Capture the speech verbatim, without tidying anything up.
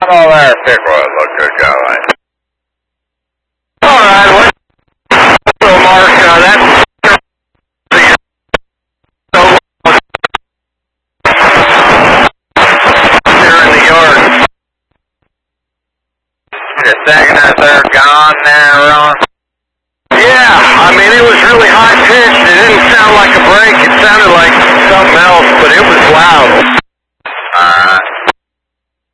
All there, Pickwood. Look good, guy. All right, what? So, Mark, uh, that's here in the yard. Just second or third gone there, Ron.